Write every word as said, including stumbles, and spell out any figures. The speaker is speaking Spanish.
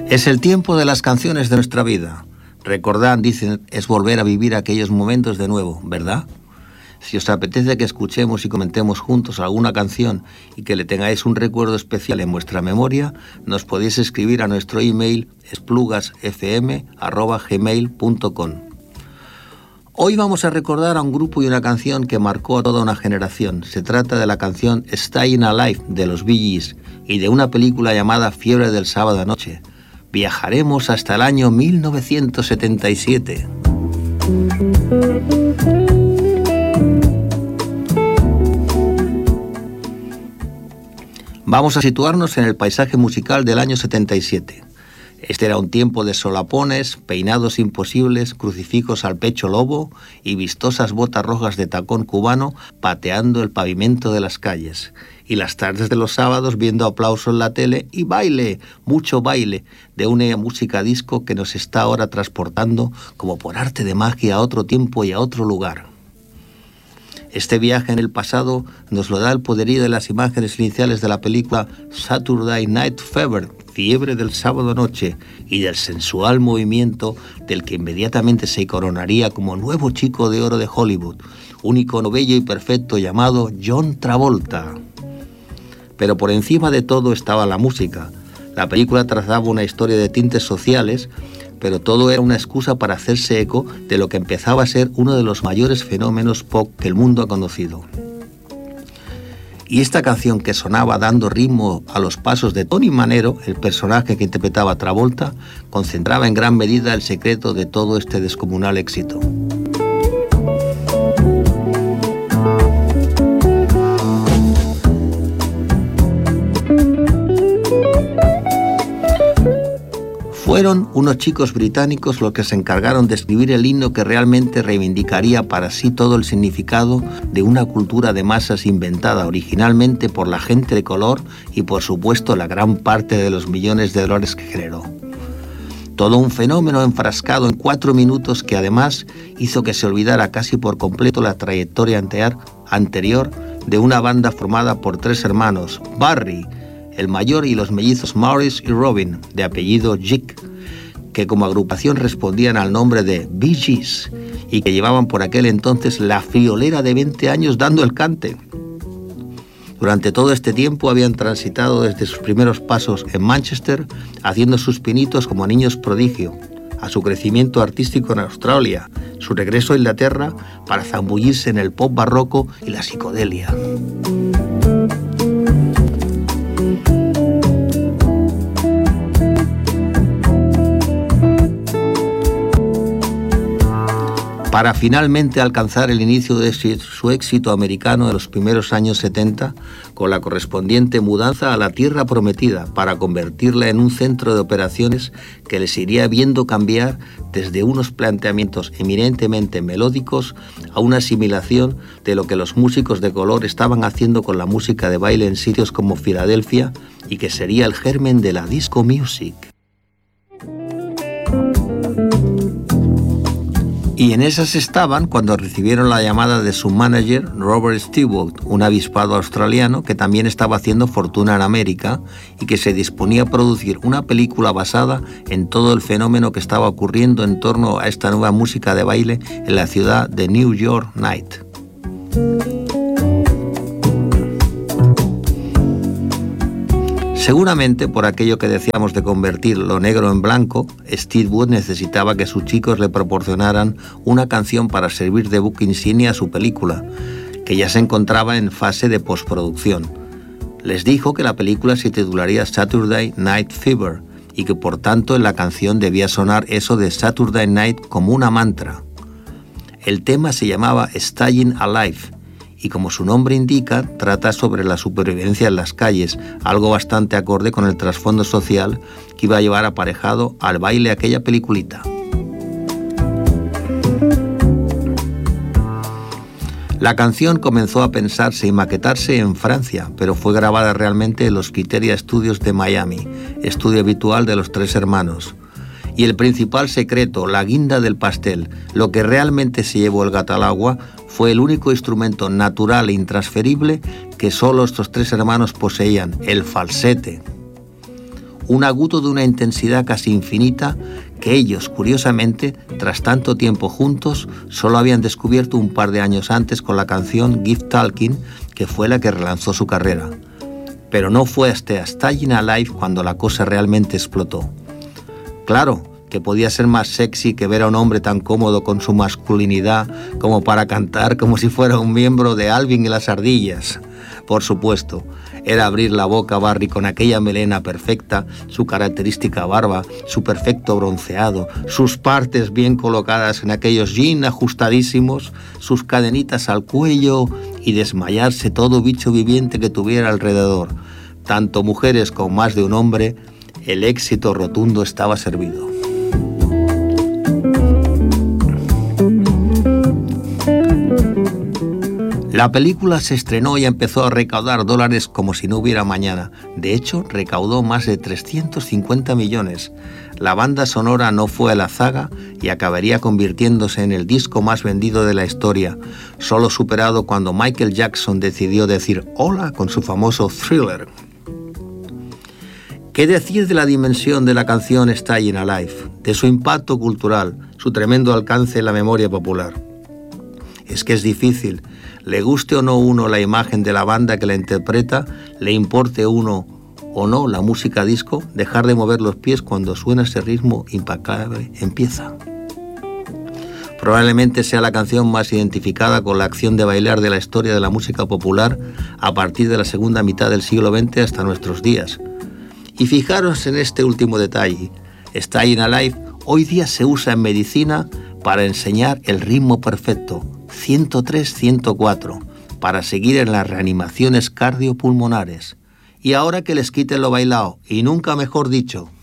Es el tiempo de las canciones de nuestra vida. Recordar, dicen, es volver a vivir aquellos momentos de nuevo, ¿verdad? Si os apetece que escuchemos y comentemos juntos alguna canción y que le tengáis un recuerdo especial en vuestra memoria, nos podéis escribir a nuestro email esplugasfm arroba gmail punto com. Hoy vamos a recordar a un grupo y una canción que marcó a toda una generación. Se trata de la canción Staying Alive de los Bee Gees y de una película llamada Fiebre del sábado anoche. Viajaremos hasta el año mil novecientos setenta y siete. Vamos a situarnos en el paisaje musical del año setenta y siete. Este era un tiempo de solapones, peinados imposibles, crucifijos al pecho lobo y vistosas botas rojas de tacón cubano pateando el pavimento de las calles. Y las tardes de los sábados viendo aplausos en la tele y baile, mucho baile, de una música disco que nos está ahora transportando como por arte de magia a otro tiempo y a otro lugar. Este viaje en el pasado nos lo da el poderío de las imágenes iniciales de la película Saturday Night Fever, Fiebre del sábado noche, y del sensual movimiento del que inmediatamente se coronaría como nuevo chico de oro de Hollywood, un icono bello y perfecto llamado John Travolta. Pero por encima de todo estaba la música. La película trazaba una historia de tintes sociales, pero todo era una excusa para hacerse eco de lo que empezaba a ser uno de los mayores fenómenos pop que el mundo ha conocido. Y esta canción que sonaba dando ritmo a los pasos de Tony Manero, el personaje que interpretaba Travolta, concentraba en gran medida el secreto de todo este descomunal éxito. Fueron unos chicos británicos los que se encargaron de escribir el himno que realmente reivindicaría para sí todo el significado de una cultura de masas inventada originalmente por la gente de color y por supuesto la gran parte de los millones de dólares que generó. Todo un fenómeno enfrascado en cuatro minutos que además hizo que se olvidara casi por completo la trayectoria anterior de una banda formada por tres hermanos, Barry, el mayor, y los mellizos Maurice y Robin, de apellido Gick, que como agrupación respondían al nombre de Bee Gees y que llevaban por aquel entonces la friolera de veinte años dando el cante. Durante todo este tiempo habían transitado desde sus primeros pasos en Manchester, haciendo sus pinitos como niños prodigio, a su crecimiento artístico en Australia, su regreso a Inglaterra para zambullirse en el pop barroco y la psicodelia. Para finalmente alcanzar el inicio de su éxito americano de los primeros años setenta, con la correspondiente mudanza a la Tierra Prometida para convertirla en un centro de operaciones que les iría viendo cambiar desde unos planteamientos eminentemente melódicos a una asimilación de lo que los músicos de color estaban haciendo con la música de baile en sitios como Filadelfia y que sería el germen de la disco music. Y en esas estaban cuando recibieron la llamada de su manager, Robert Stewart, un avispado australiano que también estaba haciendo fortuna en América y que se disponía a producir una película basada en todo el fenómeno que estaba ocurriendo en torno a esta nueva música de baile en la ciudad de New York Night. Seguramente, por aquello que decíamos de convertir lo negro en blanco, Steve Wood necesitaba que sus chicos le proporcionaran una canción para servir de buque insignia a su película, que ya se encontraba en fase de postproducción. Les dijo que la película se titularía Saturday Night Fever y que por tanto en la canción debía sonar eso de Saturday Night como una mantra. El tema se llamaba Staying Alive, y como su nombre indica, trata sobre la supervivencia en las calles, algo bastante acorde con el trasfondo social que iba a llevar aparejado al baile aquella peliculita. La canción comenzó a pensarse y maquetarse en Francia, pero fue grabada realmente en los Criteria Studios de Miami, estudio habitual de los tres hermanos. Y el principal secreto, la guinda del pastel, lo que realmente se llevó el gato al agua, fue el único instrumento natural e intransferible que solo estos tres hermanos poseían, el falsete. un agudo de una intensidad casi infinita que ellos, curiosamente, tras tanto tiempo juntos, solo habían descubierto un par de años antes con la canción Give Talking, que fue la que relanzó su carrera. Pero no fue hasta Stayin' Alive cuando la cosa realmente explotó. Claro que podía ser más sexy que ver a un hombre tan cómodo con su masculinidad como para cantar como si fuera un miembro de Alvin y las ardillas. Por supuesto, era abrir la boca a Barry con aquella melena perfecta, su característica barba, su perfecto bronceado, sus partes bien colocadas en aquellos jeans ajustadísimos, sus cadenitas al cuello y desmayarse todo bicho viviente que tuviera alrededor. Tanto mujeres como más de un hombre, el éxito rotundo estaba servido. La película se estrenó y empezó a recaudar dólares como si no hubiera mañana. De hecho, recaudó más de trescientos cincuenta millones. La banda sonora no fue a la zaga y acabaría convirtiéndose en el disco más vendido de la historia, solo superado cuando Michael Jackson decidió decir hola con su famoso Thriller. ¿Qué decir de la dimensión de la canción Stayin' Alive, de su impacto cultural, su tremendo alcance en la memoria popular? Es que es difícil, le guste o no uno la imagen de la banda que la interpreta, le importe uno o no la música disco, dejar de mover los pies cuando suena ese ritmo impecable empieza. Probablemente sea la canción más identificada con la acción de bailar de la historia de la música popular a partir de la segunda mitad del siglo veinte hasta nuestros días. Y fijaros en este último detalle, Stayin' Alive hoy día se usa en medicina para enseñar el ritmo perfecto, ciento tres ciento cuatro, para seguir en las reanimaciones cardiopulmonares. Y ahora que les quiten lo bailado, y nunca mejor dicho.